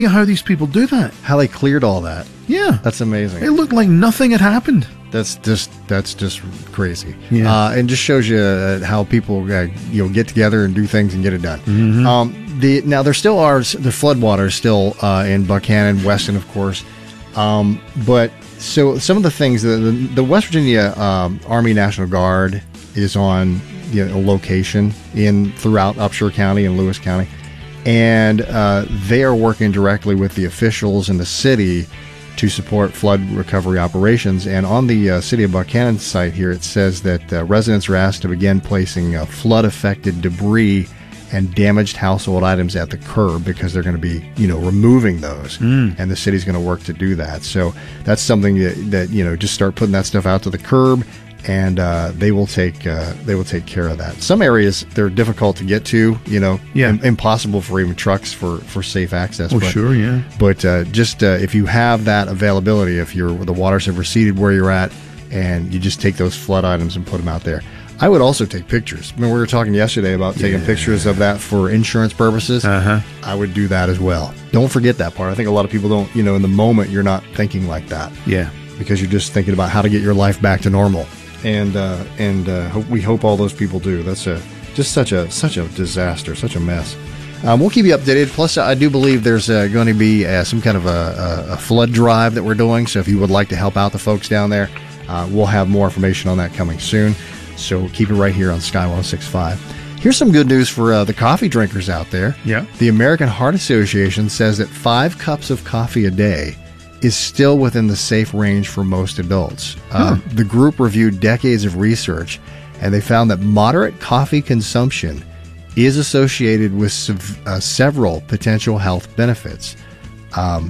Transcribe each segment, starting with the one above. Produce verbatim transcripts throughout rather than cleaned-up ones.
how these people do that. How they cleared all that. Yeah. That's amazing. It looked like nothing had happened. That's just that's just crazy. Yeah. Uh, and just shows you uh, how people uh, you know get together and do things and get it done. Mm-hmm. Um, the now there still are the floodwater is still uh, in Buchanan, Weston, of course. Um, but so some of the things the the, the West Virginia um, Army National Guard is on you know, a location in throughout Upshur County and Lewis County. And uh, they are working directly with the officials in the city to support flood recovery operations. And on the uh, City of Buchanan site here, it says that uh, residents are asked to begin placing uh, flood-affected debris and damaged household items at the curb because they're going to be, you know, removing those. Mm. And the city's going to work to do that. So that's something that, that, you know, just start putting that stuff out to the curb. And uh, they will take uh, they will take care of that. Some areas they're difficult to get to, you know, yeah. im- impossible for even trucks for, for safe access. Oh, but, sure, yeah. But uh, just uh, if you have that availability, if you're the waters have receded where you're at, and you just take those flood items and put them out there. I would also take pictures. I mean, we were talking yesterday about taking yeah. pictures of that for insurance purposes. Uh-huh. I would do that as well. Don't forget that part. I think a lot of people don't. You know, in the moment, you're not thinking like that. Yeah, because you're just thinking about how to get your life back to normal. And uh, and uh, hope, we hope all those people do. That's a just such a such a disaster, such a mess. Um, we'll keep you updated. Plus, I do believe there's uh, going to be uh, some kind of a, a, a flood drive that we're doing. So if you would like to help out the folks down there, uh, we'll have more information on that coming soon. So keep it right here on Sky one oh six point five. Here's some good news for uh, the coffee drinkers out there. Yeah. The American Heart Association says that five cups of coffee a day is still within the safe range for most adults. Huh. Uh, the group reviewed decades of research, and they found that moderate coffee consumption is associated with sev- uh, several potential health benefits. Um,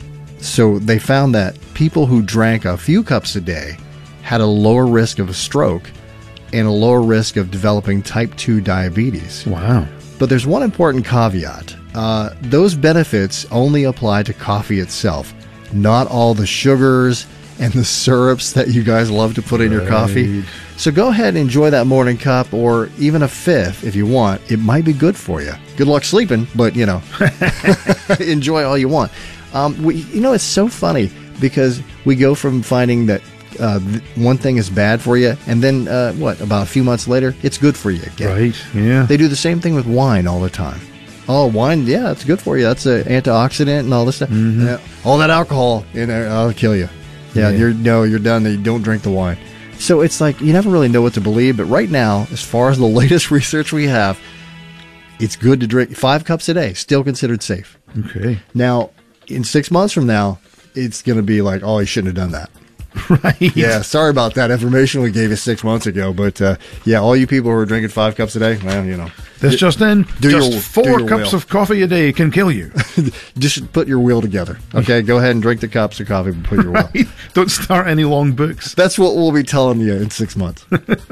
so they found that people who drank a few cups a day had a lower risk of a stroke and a lower risk of developing type two diabetes. Wow. But there's one important caveat. Uh, those benefits only apply to coffee itself. Not all the sugars and the syrups that you guys love to put in your coffee. So go ahead and enjoy that morning cup, or even a fifth if you want. It might be good for you. Good luck sleeping, but, you know, enjoy all you want. Um, we, you know, it's so funny because we go from finding that uh, one thing is bad for you, and then, uh, what, about a few months later, it's good for you again. Right, yeah. They do the same thing with wine all the time. Oh, wine, yeah, it's good for you. That's an antioxidant and all this stuff. Mm-hmm. Yeah, all that alcohol in there, I'll kill you. Yeah, Yeah. you're no, you're done. You don't drink the wine. So it's like you never really know what to believe. But right now, as far as the latest research we have, it's good to drink five cups a day. Still considered safe. Okay. Now, in six months from now, it's going to be like, oh, you shouldn't have done that. Right. Yeah, sorry about that information we gave you six months ago. But uh, yeah, all you people who are drinking five cups a day, well, you know. This just in, do just your- four do your cups will. of coffee a day can kill you. Just put your will together. Okay, go ahead and drink the cups of coffee and put your will. Right? Don't start any long books. That's what we'll be telling you in six months.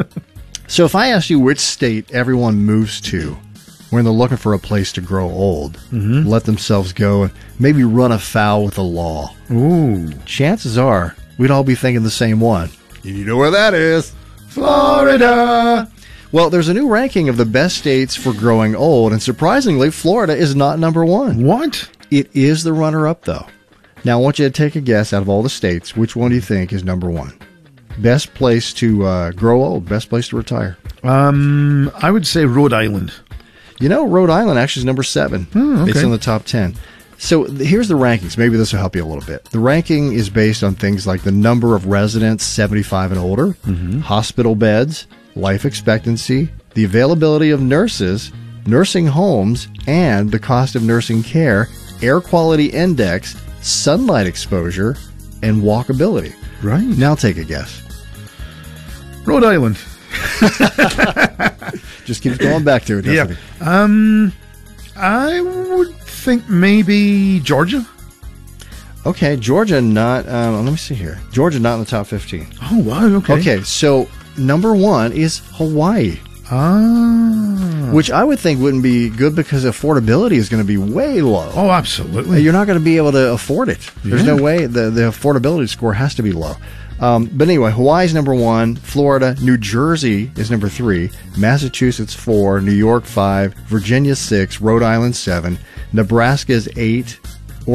So if I ask you which state everyone moves to when they're looking for a place to grow old, mm-hmm. let themselves go and maybe run afoul with the law, Ooh. chances are we'd all be thinking the same one. You know where that is? Florida! Well, there's a new ranking of the best states for growing old, and surprisingly, Florida is not number one. What? It is the runner-up, though. Now, I want you to take a guess out of all the states. Which one do you think is number one? Best place to uh, grow old, best place to retire. Um, I would say Rhode Island. You know, Rhode Island actually is number seven. Hmm, okay. It's in the top ten. So th- here's the rankings. Maybe this will help you a little bit. The ranking is based on things like the number of residents seventy-five and older, Mm-hmm. hospital beds, life expectancy, the availability of nurses, nursing homes, and the cost of nursing care, air quality index, sunlight exposure, and walkability. Right. Now take a guess. Rhode Island. Just keep going back to it, doesn't Yeah. it? Um, I would think maybe Georgia. Okay, Georgia not, um, let me see here. Georgia not in the top fifteen. Oh, wow. Okay. Okay, so number one is Hawaii, Ah. which I would think wouldn't be good because affordability is going to be way low. Oh, absolutely. You're not going to be able to afford it. There's Yeah. no way. The, the affordability score has to be low. Um, but anyway, Hawaii's number one, Florida, New Jersey is number three, Massachusetts four, New York five, Virginia six, Rhode Island seven, Nebraska is eight,